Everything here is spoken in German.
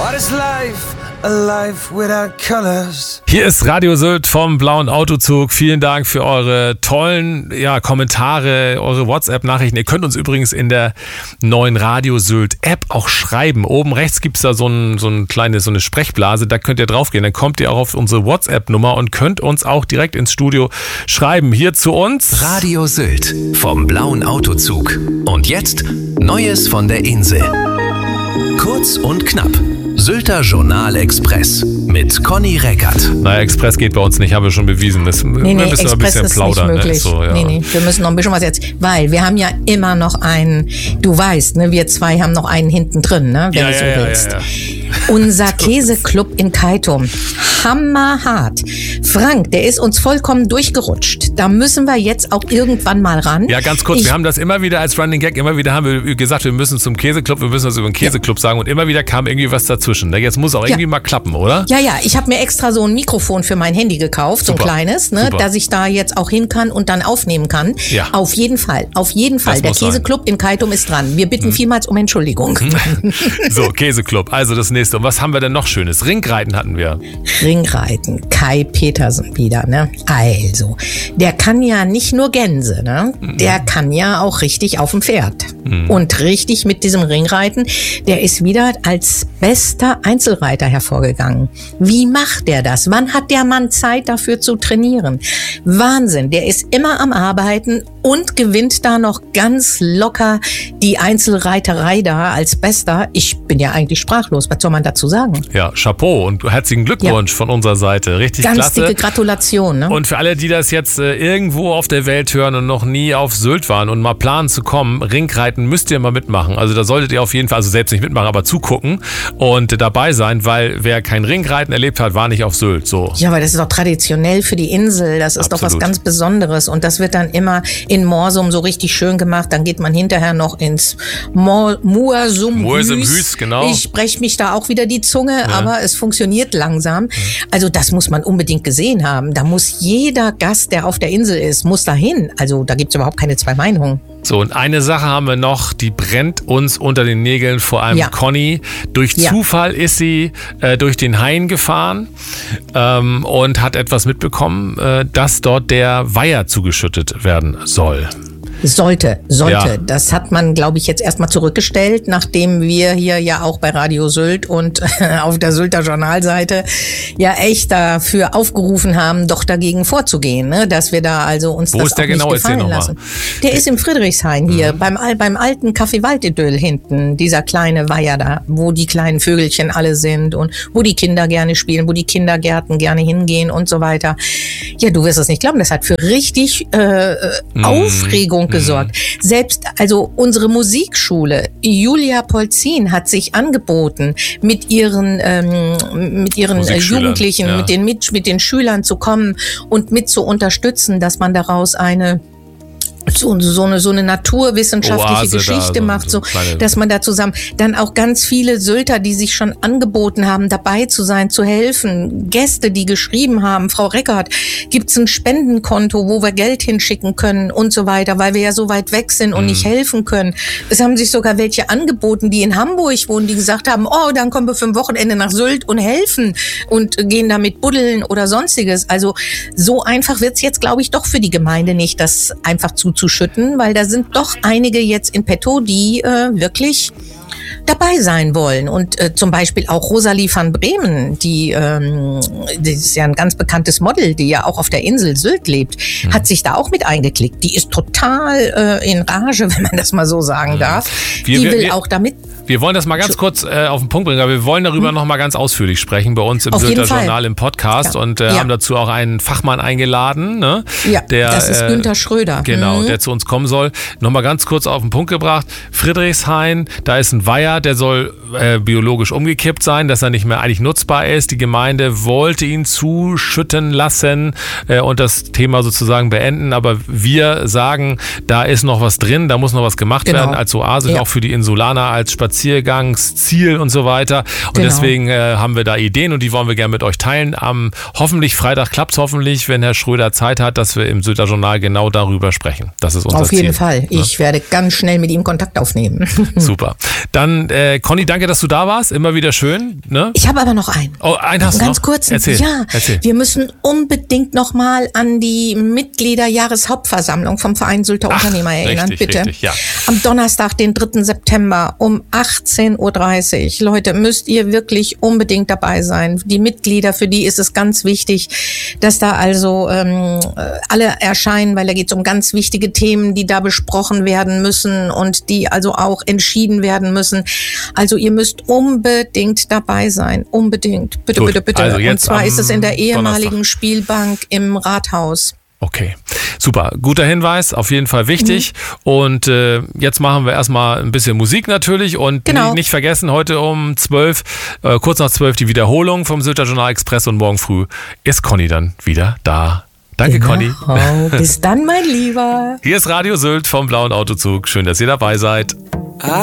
What is life? A life without colors. Hier ist Radio Sylt vom Blauen Autozug. Vielen Dank für eure tollen Kommentare, eure WhatsApp-Nachrichten. Ihr könnt uns übrigens in der neuen Radio Sylt App auch schreiben. Oben rechts gibt es da so eine Sprechblase, da könnt ihr draufgehen. Dann kommt ihr auch auf unsere WhatsApp-Nummer und könnt uns auch direkt ins Studio schreiben. Hier zu uns Radio Sylt vom Blauen Autozug. Und jetzt Neues von der Insel. Kurz und knapp. Sylter Journal Express mit Conny Reckert. Naja, Express geht bei uns nicht, haben wir schon bewiesen. Nee, müssen wir ein bisschen ist plaudern. Nicht möglich. Ne? So, ja. Nee, wir müssen noch ein bisschen was jetzt, weil wir haben ja immer noch einen, du weißt, ne, wir zwei haben noch einen hinten drin, ne, wenn du so willst. Ja. Unser Käseclub in Keitum. Hammerhart. Frank, der ist uns vollkommen durchgerutscht. Da müssen wir jetzt auch irgendwann mal ran. Ja, ganz kurz, wir haben das immer wieder als Running Gag, immer wieder haben wir gesagt, wir müssen zum Käseclub, wir müssen das über den Käseclub sagen und immer wieder kam irgendwie was dazwischen. Jetzt muss auch irgendwie mal klappen, oder? Ja, ich habe mir extra so ein Mikrofon für mein Handy gekauft, so ein kleines, ne, dass ich da jetzt auch hin kann und dann aufnehmen kann. Ja. Auf jeden Fall. Der Käseclub in Keitum ist dran. Wir bitten vielmals um Entschuldigung. So, Käseclub, also das nächste. Und was haben wir denn noch Schönes? Ringreiten hatten wir. Ringreiten, Kai Petersen wieder, ne? Also, der kann ja nicht nur Gänse, ne? Der kann ja auch richtig auf dem Pferd. Und richtig mit diesem Ringreiten, der ist wieder als bester Einzelreiter hervorgegangen. Wie macht der das? Wann hat der Mann Zeit dafür zu trainieren? Wahnsinn, der ist immer am Arbeiten und gewinnt da noch ganz locker die Einzelreiterei da als Bester. Ich bin ja eigentlich sprachlos, was soll man dazu sagen? Ja, Chapeau und herzlichen Glückwunsch von unserer Seite. Richtig ganz klasse. Ganz dicke Gratulation. Ne? Und für alle, die das jetzt irgendwo auf der Welt hören und noch nie auf Sylt waren und mal planen zu kommen, Ringreiten müsst ihr mal mitmachen. Also da solltet ihr auf jeden Fall, also selbst nicht mitmachen, aber zugucken und dabei sein, weil wer kein Ringreiten erlebt hat, war nicht auf Sylt. So. Ja, aber das ist doch traditionell für die Insel. Das ist doch was ganz Besonderes. Und das wird dann immer in Morsum so richtig schön gemacht. Dann geht man hinterher noch ins Morsumhüs. Genau. Ich breche mich da auch wieder die Zunge, aber es funktioniert langsam. Also das muss man unbedingt gesehen haben. Da muss jeder Gast, der auf der Insel ist, muss da hin. Also da gibt es überhaupt keine zwei Meinungen. So, und eine Sache haben wir noch, die brennt uns unter den Nägeln, vor allem Conny. Durch Zufall ist sie durch den Hain gefahren und hat etwas mitbekommen, dass dort der Weiher zugeschüttet werden soll. Sollte. Ja. Das hat man, glaube ich, jetzt erstmal zurückgestellt, nachdem wir hier ja auch bei Radio Sylt und auf der Sylter Journalseite ja echt dafür aufgerufen haben, doch dagegen vorzugehen, ne? Dass wir da also uns das auch nicht gefallen lassen. Der ist im Friedrichshain hier, beim alten Café Waldidyll hinten, dieser kleine Weiher da, wo die kleinen Vögelchen alle sind und wo die Kinder gerne spielen, wo die Kindergärten gerne hingehen und so weiter. Ja, du wirst es nicht glauben, das hat für richtig Aufregung gesorgt. Selbst also unsere Musikschule, Julia Polzin, hat sich angeboten, mit ihren Jugendlichen, mit den Schülern zu kommen und mit zu unterstützen, dass man daraus so eine naturwissenschaftliche Oase Geschichte macht, so dass man da zusammen, dann auch ganz viele Sylter, die sich schon angeboten haben, dabei zu sein, zu helfen, Gäste, die geschrieben haben, Frau Reckert, gibt's ein Spendenkonto, wo wir Geld hinschicken können und so weiter, weil wir ja so weit weg sind und nicht helfen können. Es haben sich sogar welche angeboten, die in Hamburg wohnen, die gesagt haben, dann kommen wir für ein Wochenende nach Sylt und helfen und gehen damit buddeln oder sonstiges. Also so einfach wird's jetzt, glaube ich, doch für die Gemeinde nicht, das einfach zuzuschütten, weil da sind doch einige jetzt in petto, die wirklich dabei sein wollen. Und zum Beispiel auch Rosalie van Bremen, die ist ja ein ganz bekanntes Model, die ja auch auf der Insel Sylt lebt, hat sich da auch mit eingeklickt. Die ist total in Rage, wenn man das mal so sagen darf. Die will auch damit... Wir wollen das mal ganz kurz auf den Punkt bringen, aber wir wollen darüber noch mal ganz ausführlich sprechen bei uns im Sylter Journal im Podcast und haben dazu auch einen Fachmann eingeladen. Ne? Ja, das ist Günther Schröder. Genau, der zu uns kommen soll. Noch mal ganz kurz auf den Punkt gebracht. Friedrichshain, da ist ein Weiher, der soll biologisch umgekippt sein, dass er nicht mehr eigentlich nutzbar ist. Die Gemeinde wollte ihn zuschütten lassen und das Thema sozusagen beenden, aber wir sagen, da ist noch was drin, da muss noch was gemacht werden als Oase, auch für die Insulaner, als Spaziergang Spaziergangsziel und so weiter. Und deswegen haben wir da Ideen und die wollen wir gerne mit euch teilen. Am hoffentlich Freitag klappt es hoffentlich, wenn Herr Schröder Zeit hat, dass wir im Sylter Journal genau darüber sprechen. Das ist unser Ziel. Auf jeden Fall. Ich werde ganz schnell mit ihm Kontakt aufnehmen. Super. Dann, Conny, danke, dass du da warst. Immer wieder schön. Ne? Ich habe aber noch einen. Oh, einen hast du ganz noch? Kurz. Erzähl. Wir müssen unbedingt nochmal an die Mitgliederjahreshauptversammlung vom Verein Sylter Unternehmer erinnern. Bitte. Richtig, ja. Am Donnerstag, den 3. September um 18.30 Uhr. Leute, müsst ihr wirklich unbedingt dabei sein. Die Mitglieder, für die ist es ganz wichtig, dass da also alle erscheinen, weil da geht es um ganz wichtige Themen, die da besprochen werden müssen und die also auch entschieden werden müssen. Also ihr müsst unbedingt dabei sein. Unbedingt. Bitte, Gut, bitte. also und zwar ist es in der ehemaligen Donnerstag. Spielbank im Rathaus. Okay, super. Guter Hinweis, auf jeden Fall wichtig. Und jetzt machen wir erstmal ein bisschen Musik natürlich und nicht vergessen, heute um 12, kurz nach 12 die Wiederholung vom Sylter Journal Express und morgen früh ist Conny dann wieder da. Danke, Conny. Bis dann, mein Lieber. Hier ist Radio Sylt vom Blauen Autozug. Schön, dass ihr dabei seid.